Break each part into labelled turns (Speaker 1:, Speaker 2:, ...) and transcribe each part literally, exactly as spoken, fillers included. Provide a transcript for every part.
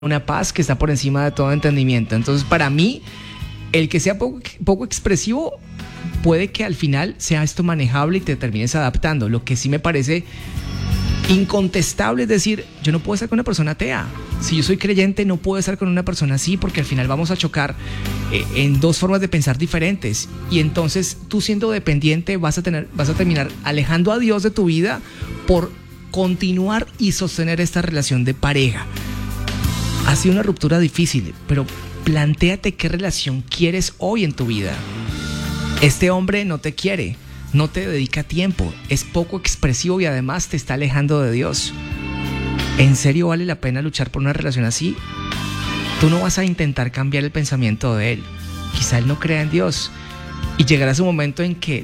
Speaker 1: una paz que está por encima de todo entendimiento. Entonces, para mí, el que sea poco, poco expresivo puede que al final sea esto manejable y te termines adaptando. Lo que sí me parece incontestable es decir, yo no puedo estar con una persona atea. Si yo soy creyente, no puedo estar con una persona así, porque al final vamos a chocar eh, en dos formas de pensar diferentes. Y entonces tú, siendo dependiente, vas a tener, vas a terminar alejando a Dios de tu vida por continuar y sostener esta relación de pareja. Ha sido una ruptura difícil, pero plantéate qué relación quieres hoy en tu vida. Este hombre no te quiere, no te dedica tiempo, es poco expresivo y además te está alejando de Dios. ¿En serio vale la pena luchar por una relación así? Tú no vas a intentar cambiar el pensamiento de él. Quizá él no crea en Dios y llegará su momento en que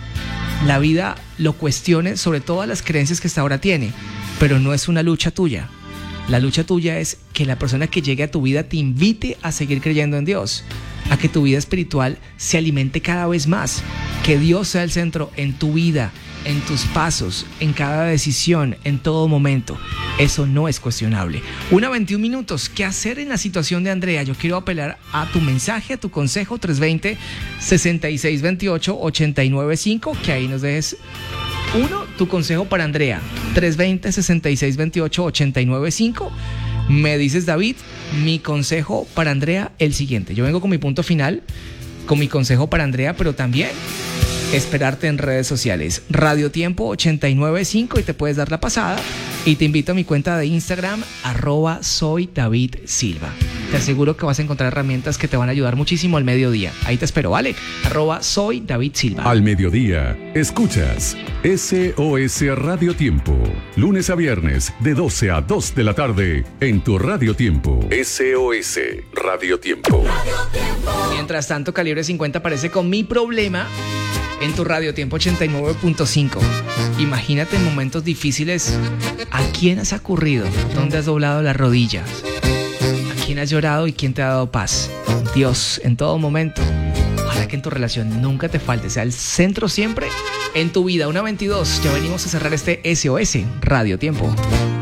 Speaker 1: la vida lo cuestione sobre todas las creencias que hasta ahora tiene, pero no es una lucha tuya. La lucha tuya es que la persona que llegue a tu vida te invite a seguir creyendo en Dios, a que tu vida espiritual se alimente cada vez más, que Dios sea el centro en tu vida, en tus pasos, en cada decisión, en todo momento. Eso no es cuestionable. Una veintiún minutos. ¿Qué hacer en la situación de Andrea? Yo quiero apelar a tu mensaje, a tu consejo, tres dos cero, seis seis dos ocho, ocho nueve cinco, que ahí nos dejes uno, tu consejo para Andrea. tres dos cero, seis seis dos ocho, ocho nueve cinco. Me dices, David, mi consejo para Andrea, el siguiente. Yo vengo con mi punto final, con mi consejo para Andrea, pero también esperarte en redes sociales. Radio Tiempo ochenta y nueve punto cinco, y te puedes dar la pasada. Y te invito a mi cuenta de Instagram, arroba soy David Silva. Te aseguro que vas a encontrar herramientas que te van a ayudar muchísimo al mediodía. Ahí te espero, ¿vale? Arroba soy David Silva.
Speaker 2: Al mediodía, escuchas S O S Radio Tiempo. Lunes a viernes, de doce a dos de la tarde, en tu Radio Tiempo. S O S Radio Tiempo.
Speaker 1: Mientras tanto, Calibre cincuenta aparece con Mi Problema en tu Radio Tiempo ochenta y nueve punto cinco. Imagínate en momentos difíciles, ¿a quién has ocurrido? ¿Dónde has doblado las rodillas? ¿A quién has llorado y quién te ha dado paz? Dios, en todo momento. Ojalá que en tu relación nunca te falte, sea el centro siempre en tu vida. Una veintidós, ya venimos a cerrar este S O S Radio Tiempo.